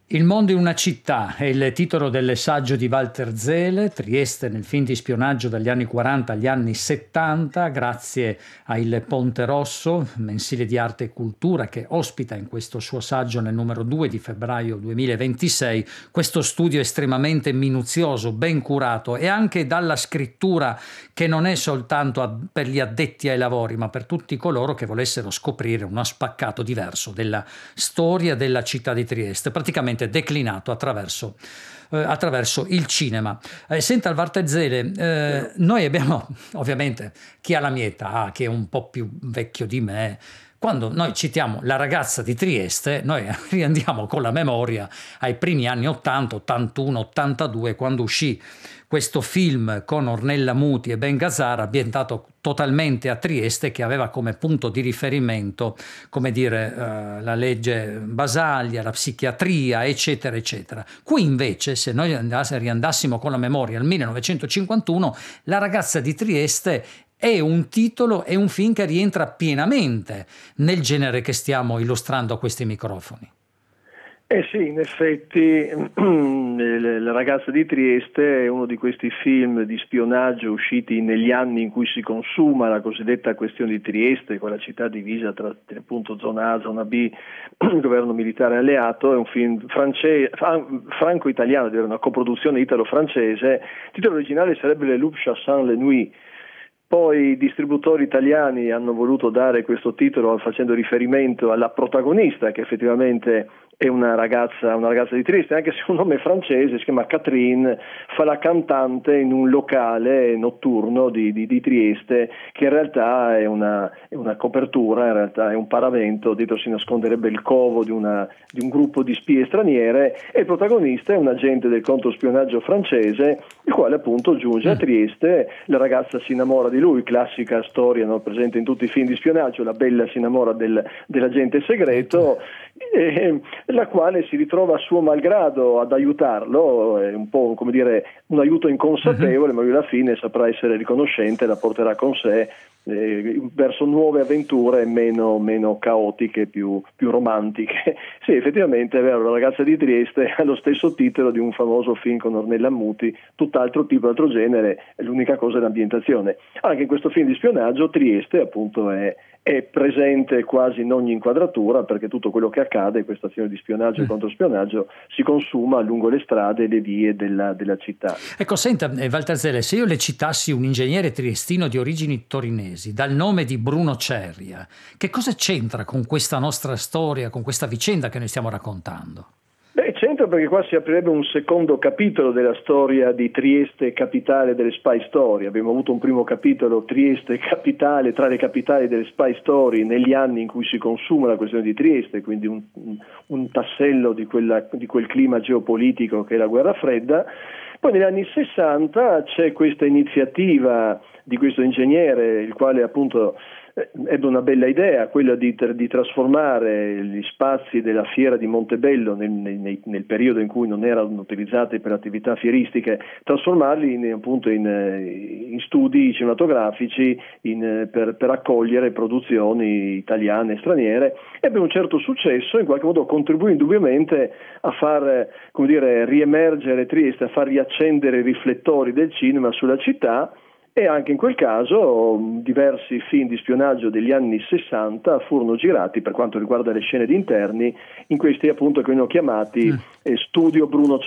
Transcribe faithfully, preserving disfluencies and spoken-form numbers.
Il mondo in una città è il titolo del saggio di Walter Zele, Trieste nel film di spionaggio dagli anni quaranta agli anni settanta, grazie a Il Ponte Rosso, mensile di arte e cultura che ospita in questo suo saggio nel numero due di febbraio duemilaventisei questo studio estremamente minuzioso, ben curato e anche dalla scrittura che non è soltanto per gli addetti ai lavori, ma per tutti coloro che volessero scoprire uno spaccato diverso della storia della città di Trieste, praticamente declinato attraverso, eh, attraverso il cinema. Eh, senta Walter Zele, eh, noi abbiamo ovviamente chi ha la mia età, che è un po' più vecchio di me, quando noi citiamo La ragazza di Trieste, noi riandiamo con la memoria ai primi anni ottanta, ottantuno, ottantadue, quando uscì questo film con Ornella Muti e Ben Gazzara, ambientato totalmente a Trieste, che aveva come punto di riferimento, come dire, eh, la legge Basaglia, la psichiatria, eccetera, eccetera. Qui invece, se noi andass- riandassimo con la memoria al millenovecentocinquantuno, La ragazza di Trieste è un titolo, è un film che rientra pienamente nel genere che stiamo illustrando a questi microfoni. Eh sì, in effetti La ragazza di Trieste è uno di questi film di spionaggio usciti negli anni in cui si consuma la cosiddetta questione di Trieste, quella città divisa tra appunto zona A, zona B, il governo militare alleato. È un film france- franco-italiano, direi una coproduzione italo-francese. Il titolo originale sarebbe Le Loup chassant les nuits. Poi i distributori italiani hanno voluto dare questo titolo facendo riferimento alla protagonista, che effettivamente è una ragazza, una ragazza di Trieste, anche se un nome francese, si chiama Catherine, fa la cantante in un locale notturno di, di, di Trieste, che in realtà è una, è una copertura, in realtà è un paravento, dietro si nasconderebbe il covo di, una, di un gruppo di spie straniere, e il protagonista è un agente del controspionaggio francese, il quale appunto giunge a Trieste. La ragazza si innamora di lui, classica storia, no, presente in tutti i film di spionaggio, la bella si innamora del, dell'agente segreto, e la quale si ritrova a suo malgrado ad aiutarlo, è un po' come dire un aiuto inconsapevole, ma lui alla fine saprà essere riconoscente e la porterà con sé eh, verso nuove avventure meno, meno caotiche, più, più romantiche. Sì, effettivamente è vero, La ragazza di Trieste ha lo stesso titolo di un famoso film con Ornella Muti, tutt'altro tipo, altro genere, l'unica cosa è l'ambientazione. Anche in questo film di spionaggio Trieste appunto è è presente quasi in ogni inquadratura, perché tutto quello che accade, questa azione di spionaggio e controspionaggio, si consuma lungo le strade e le vie della, della città. Ecco, senta, eh, Walter Zele, se io le citassi un ingegnere triestino di origini torinesi, dal nome di Bruno Cerria, che cosa c'entra con questa nostra storia, con questa vicenda che noi stiamo raccontando? Beh, c'entra perché qua si aprirebbe un secondo capitolo della storia di Trieste, capitale delle spy story. Abbiamo avuto un primo capitolo, Trieste, capitale, tra le capitali delle spy story, negli anni in cui si consuma la questione di Trieste, quindi un, un, un tassello di, quella, di quel clima geopolitico che è la guerra fredda. Poi negli anni sessanta c'è questa iniziativa di questo ingegnere, il quale appunto ebbe una bella idea, quella di, di trasformare gli spazi della fiera di Montebello nel, nel, nel periodo in cui non erano utilizzati per attività fieristiche, trasformarli in, appunto in, in studi cinematografici in, per, per accogliere produzioni italiane e straniere. Ebbe un certo successo, in qualche modo contribuì indubbiamente a far, come dire, riemergere Trieste, a far riaccendere i riflettori del cinema sulla città. E anche in quel caso diversi film di spionaggio degli anni sessanta furono girati, per quanto riguarda le scene di interni, in questi appunto che vengono chiamati eh, Studio Bruno